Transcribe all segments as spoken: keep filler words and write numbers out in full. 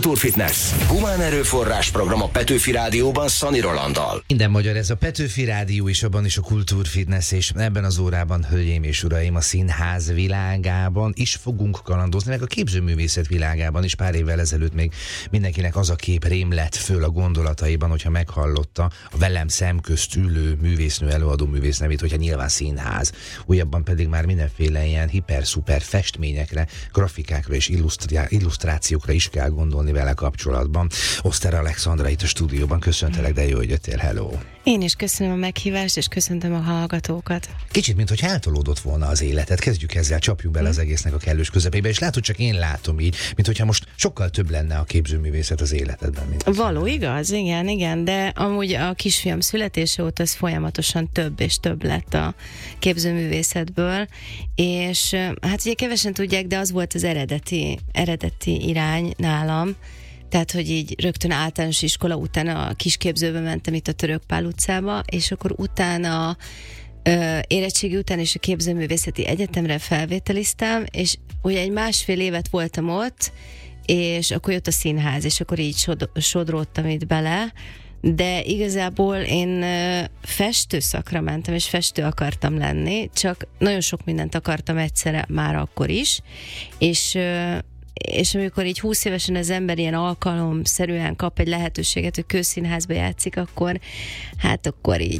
Kultúrfitness. Humán erőforrás program a Petőfi Rádióban Szani Rolanddal. Minden magyar, ez a Petőfi Rádió is, abban is a Kultúrfitness, és ebben az órában, hölgyeim és uraim, a színház világában is fogunk kalandozni, meg a képzőművészet világában is. Pár évvel ezelőtt még mindenkinek az a kép rémlett föl a gondolataiban, hogyha meghallotta a velem szemközt ülő művésznő, előadó művész nevét, hogyha nyilván színház. Újabban pedig már mindenféle ilyen hiper-szuper festményekre, grafikákra és illusztrá- illusztrációkra is kell gondolni vele kapcsolatban. Oszter Alexandra itt a stúdióban, köszöntelek, de jó, hogy jöttél, hello! Én is köszönöm a meghívást, és köszöntöm a hallgatókat. Kicsit, mint hogy eltolódott volna az életet, kezdjük ezzel, csapjuk bele az egésznek a kellős közepébe, és látod, csak én látom így, mint hogyha most sokkal több lenne a képzőművészet az életedben. Mint Való, igaz? Igen, igen, de amúgy a kisfiam születése óta ez folyamatosan több és több lett a képzőművészetből, és hát ugye kevesen tudják, de az volt az eredeti, eredeti irány nálam. Tehát, hogy így rögtön általános iskola után a kisképzőbe mentem itt a Török Pál utcába, és akkor utána ö, érettségi után is a képzőművészeti egyetemre felvételiztem, és ugye egy másfél évet voltam ott, és akkor jött a színház, és akkor így sod, sodródtam itt bele, de igazából én ö, festőszakra mentem, és festő akartam lenni, csak nagyon sok mindent akartam egyszerre már akkor is, és ö, és amikor így húsz évesen az ember ilyen alkalomszerűen kap egy lehetőséget, hogy közszínházba játszik, akkor hát akkor így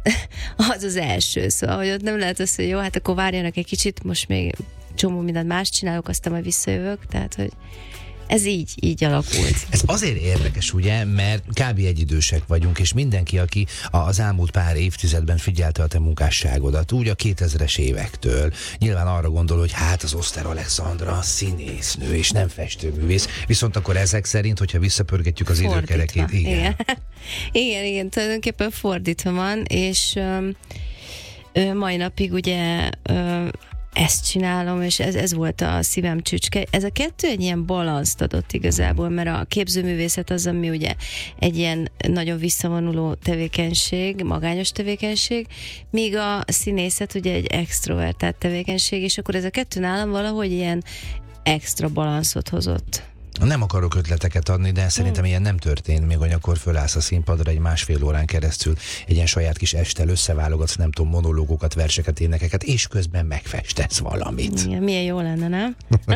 az az első, szóval, hogy ott nem lehet az, hogy jó, hát akkor várjanak egy kicsit, most még csomó mindent más csinálok, aztán majd visszajövök, tehát, hogy ez így, így alakult. Ez azért érdekes, ugye, mert kb. Egyidősek vagyunk, és mindenki, aki az elmúlt pár évtizedben figyelte a te munkásságodat, úgy a kétezres évektől, nyilván arra gondol, hogy hát az Oszter Alexandra színésznő, és nem festőművész, viszont akkor ezek szerint, hogyha visszapörgetjük az fordítva. Időkerekét, igen. Igen. igen, igen, tulajdonképpen fordítva van, és ö, ö, mai napig ugye ö, ezt csinálom, és ez, ez volt a szívem csücske. Ez a kettő egy ilyen balanszt adott igazából, mert a képzőművészet az, ami ugye egy ilyen nagyon visszavonuló tevékenység, magányos tevékenység, míg a színészet ugye egy extrovertált tevékenység, és akkor ez a kettő nálam valahogy ilyen extra balanszot hozott. Nem akarok ötleteket adni, de szerintem ilyen nem történt, még hogy akkor fölállsz a színpadra egy másfél órán keresztül, egy ilyen saját kis estel összeválogatsz, nem tudom, monológokat, verseket, énekeket, és közben megfestesz valamit. Igen, milyen jó lenne, nem?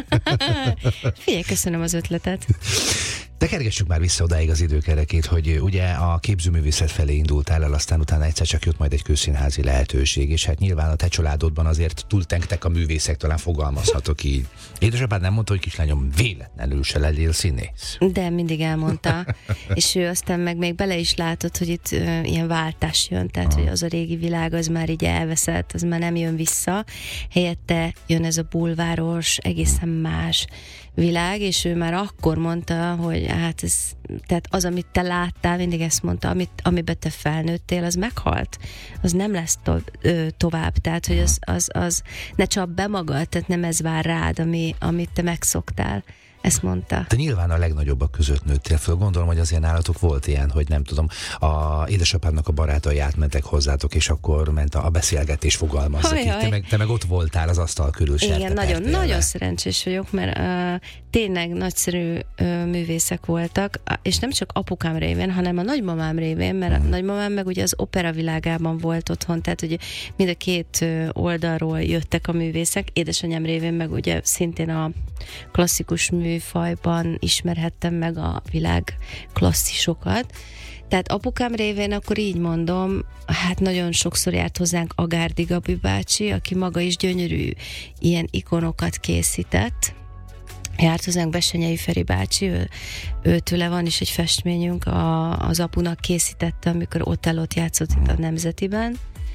Figyelj, köszönöm az ötletet. De kergessük már vissza odáig az időkerekét, hogy ugye a képzőművészet felé indultál el, aztán utána egyszer csak jött majd egy közszínházi lehetőség, és hát nyilván a te családodban azért túltengtek a művészek, talán fogalmazhatok így. Édesapád nem mondta, hogy kislányom, véletlenül se legyél színész. De mindig elmondta, és ő aztán meg még bele is látott, hogy itt ö, ilyen váltás jön, tehát hogy az a régi világ az már így elveszett, az már nem jön vissza, helyette jön ez a bulváros, egészen más világ, és ő már akkor mondta, hogy hát ez, tehát az, amit te láttál, mindig ezt mondta, amit, amiben te felnőttél, az meghalt. Az nem lesz to- ö, tovább, tehát, hogy az, az, az ne csap be magad, tehát nem ez vár rád, ami, amit te megszoktál. Ezt mondta. Te nyilván a legnagyobbak között nőttél föl. Gondolom, hogy az ilyen állatok volt ilyen, hogy nem tudom, a édesapádnak a barátai átmentek hozzátok, és akkor ment a beszélgetés, fogalmazzak így. Te meg, te meg ott voltál az asztal körül. Igen, nagyon, nagyon szerencsés vagyok, mert uh, tényleg nagyszerű uh, művészek voltak, és nem csak apukám révén, hanem a nagymamám révén, mert hmm. a nagymamám meg ugye az opera világában volt otthon, tehát ugye mind a két uh, oldalról jöttek a művészek, édesanyám révén meg ugye szintén a klasszikus műfajban ismerhettem meg a világ klasszisokat. Tehát apukám révén akkor így mondom, hát nagyon sokszor járt hozzánk Agárdi Gabi bácsi, aki maga is gyönyörű ilyen ikonokat készített. Járt hozzánk Bessenyei Feri bácsi, ő, őtőle van is egy festményünk, a, az apunak készítette, amikor Otellót játszott itt a Nemzetiben.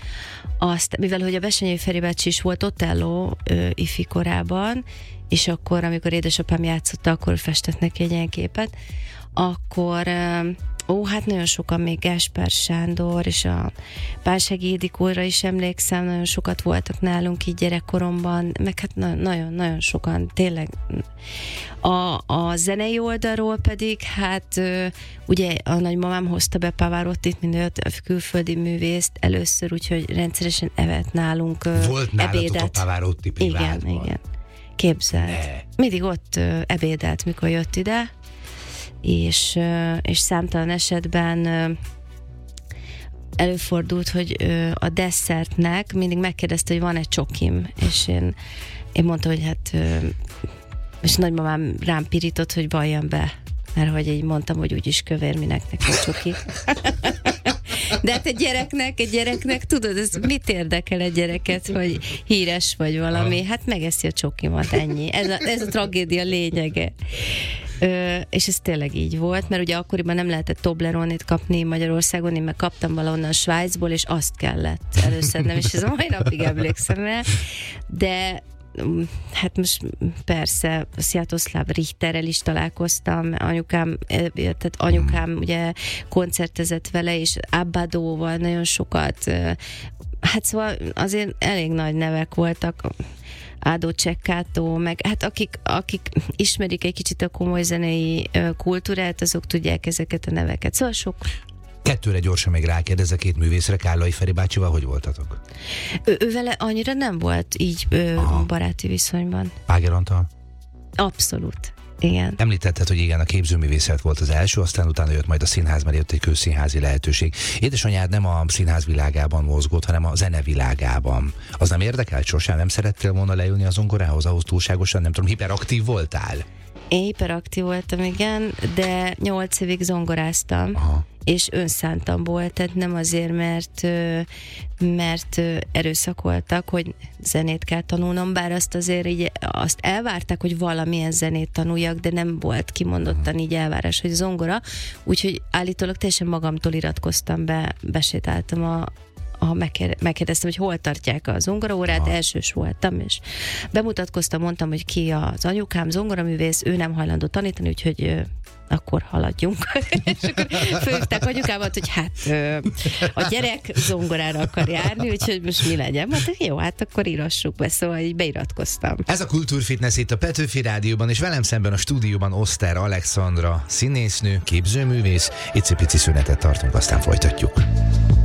Azt, mivel hogy a Bessenyei Feri bácsi is volt Otello ö, ifi korában, és akkor, amikor édesapám játszotta, akkor festett neki egy ilyen képet, akkor ó, hát nagyon sokan, még Gásper Sándor, és a Pálsági Ildikóra is emlékszem, nagyon sokat voltak nálunk így gyerekkoromban, meg hát nagyon-nagyon sokan, tényleg. A, a zenei oldalról pedig, hát ugye a nagymamám hozta be Pavarottit, mint olyat, a külföldi művészt először, úgyhogy rendszeresen evett nálunk volt nálatok ebédet. A Pavarotti privátban? Igen, igen. Képzeld. Ne. Mindig ott ebédelt, mikor jött ide, és, és számtalan esetben előfordult, hogy a desszertnek mindig megkérdezte, hogy van-e csokim, és én, én mondtam, hogy hát, és nagymamám rám pirított, hogy valljam be, mert hogy így mondtam, hogy úgyis kövér, minek neki csoki. De hát egy gyereknek, egy gyereknek, tudod, ez mit érdekel egy gyereket, hogy híres vagy valami, hát megeszi a csokimat, ennyi. Ez a, ez a tragédia lényege. Ö, és ez tényleg így volt, mert ugye akkoriban nem lehetett Tobleronét kapni Magyarországon, én meg kaptam valahonnan Svájcból, és azt kellett előszednem, és ez a mai napig emlékszem rá. De hát most persze Sziatoszláv Richterrel is találkoztam, anyukám, tehát anyukám ugye koncertezett vele, és Abbadóval nagyon sokat, hát szóval azért elég nagy nevek voltak, Ádó Csekkátó, meg hát akik, akik ismerik egy kicsit a komoly zenei kultúrát, azok tudják ezeket a neveket. Szóval sok. Kettőre gyorsan még rákérdezek, két művészre, Kállai Feri bácsival hogy voltatok? Ő, ő vele annyira nem volt így ö, baráti viszonyban. Páger Antal? Abszolút. Igen. Említetted, hogy igen, a képzőművészet volt az első, aztán utána jött majd a színház, mert jött egy közszínházi lehetőség. Édesanyád nem a színház világában mozgott, hanem a zene világában. Az nem érdekelt sosem? Nem szerettél volna leülni a zongorához, ahhoz túlságosan, nem tudom, hiperaktív voltál? Én hiperaktív voltam, igen, de nyolc évig zongoráztam. Aha. És önszántam volt, tehát nem azért, mert, mert erőszakoltak, hogy zenét kell tanulnom, bár azt azért így, azt elvárták, hogy valamilyen zenét tanuljak, de nem volt kimondottan így elvárás, hogy zongora, úgyhogy állítólag teljesen magamtól iratkoztam be, besétáltam a a megkérdeztem, hogy hol tartják a zongoraórát, aha. Elsős voltam, és bemutatkoztam, mondtam, hogy ki az anyukám, zongoraművész, ő nem hajlandó tanítani, úgyhogy ö, akkor haladjunk. És akkor fölhívták anyukámat, hogy hát ö, a gyerek zongorára akar járni, úgyhogy most mi legyen? Mondta, jó, hát akkor írassuk be, szóval így beiratkoztam. Ez a Kultúrfitness itt a Petőfi Rádióban, és velem szemben a stúdióban Oszter Alexandra, színésznő, képzőművész. Icipici szünetet tartunk, aztán folytatjuk.